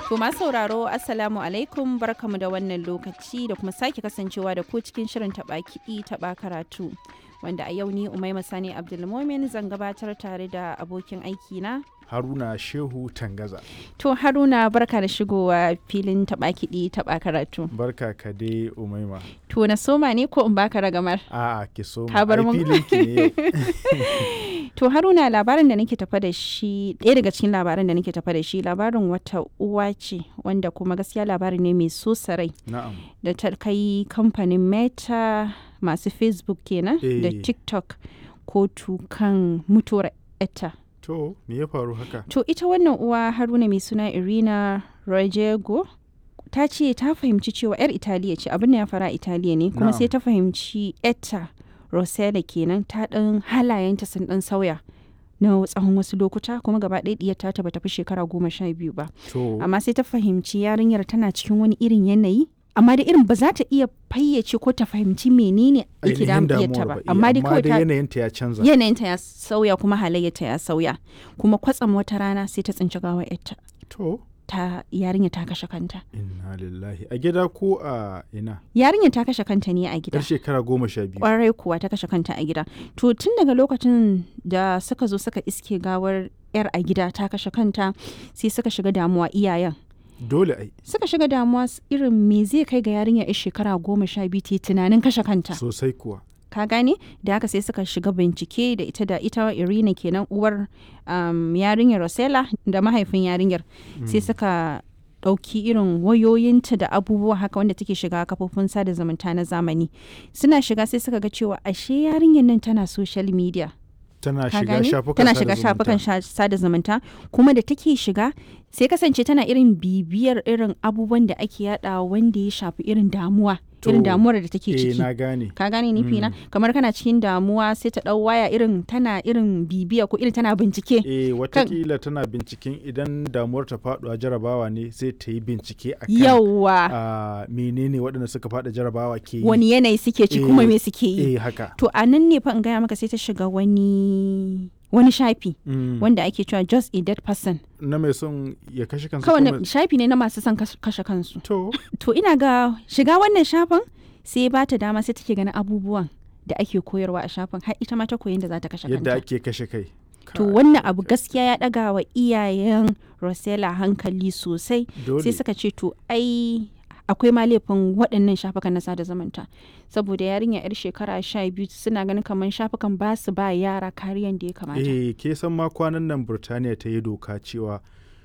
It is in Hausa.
To masu sauraro Assalamu alaikum barkamu da wannan lokaci da kuma sake kasancewa da ku cikin shirin taɓa kiɗi taɓa karatu. Wanda a yau ni Umaima Sani Abdulmumin zan gabatar tare da abokin aiki na Haruna Shehu Tangaza. To Haruna barka da shigowa filin taɓa kiɗi taɓa karatu. Barka ka dai Umaima. To na soma ne ko in baka ragamar? A'a ki soma. Ka bar mun. Filin ki ne yau. To Haruna labarin da nake tafa da shi ɗaya daga cikin labaran da nake tafa da shi labarin wata uwa ce wanda kuma gaskiya labari ne mai so sarai Na'am. da ta kai kamfanin Meta masu Facebook kenan da Eh. TikTok kotu kan mutuwar etta. To me ya faru haka? To ita wannan uwa Haruna mai suna Irina Rojego ta ce ta fahimci cewa 'yar Italiya ce abin da ya fara Italiya ne kuma Na'am. sai ta fahimci etta Rosella kenan ta ɗan halayenta sun ɗan sauya na tsawon wasu lokuta kuma gaba ɗaya ɗiyar ta bata fi shekara 12 ba. To Amma sai ta fahimci yarinyar tana cikin wani irin yanayi amma da irin ba za ta iya fayyace ko ta fahimci menene yake ainihin diyarta damuwar ba. ba. Amma dai kawai ta yanayinta ya canza. yanayinta ya sauya kuma halayyarta ya sauya kuma kwatsam wata rana sai ta tsinci gawar yarta To ta yarinya ta kashe kanta. inna lillahi. A gida ko a ina? Yarinyar ta kashe kanta ne a Yar gida. shekara 12. Kwarai kuwa ta kashe kanta a gida. To tun daga lokacin da suka zo suka iske gawar yar a gida ta kashe kanta sai suka shiga damuwa iyayen. Dole ai. Suka shiga damuwa irin me zai kai ga yarinya yar shekara 12 ta yi tunanin kashe kanta. Sosai kuwa. Ka gane da haka sai suka shiga bincike da ita Irina kenan uwar yarinyar Rosella da mahaifin yarinyar sai suka ɗauki irin wayoyinta da abubuwa haka wanda take shiga kafofin sada zumunta na zamani suna shiga sai suka ga cewa ashe yarinyar nan tana social media. Tana Ka shiga gane? shafukan Tana sada shiga shafukan zumunta. sada zumunta kuma da take shiga sai kasance tana irin bibiyar irin abubuwan da ake yada wanda ya shafi irin damuwa To, irin damuwar da take Eh ciki. na gane. Ka gane nufi na kamar kana cikin damuwa sai ta dau waya irin tana irin bibiya ko irin tana bincike. Watakila tana binciken idan damuwar ta faɗuwa jarabawa ne sai ta yi bincike a kan Yawwa menene waɗanda suka faɗa jarabawa ke yi. wani yanayi suke ci kuma me suke yi. Haka. To a nan ne fa in gaya maka sai ta shiga wani shafi wanda ake cewa just a dead person. Na mai son ya kashe kansa Kawai kuma- shafi ne na masu son kashe kansu. To, To ina ga shiga wannan shafin sai ba ta dama sai take ganin abubuwan da ake koyarwa a shafin har ita ma ta koyi da za ta kashe yadda kanta. ake kashe kai. To wannan abu gaskiya ya ɗaga wa iyayen Rosella hankali sosai Dole. sai suka ce to ai akwai ma laifin waɗannan shafukan na sada zumunta saboda yarinya yar shekara 12 suna ganin kamar shafukan ba su ba yara kariyan da ya kamata. Ke san ma kwanan nan Burtaniya ta yi doka cewa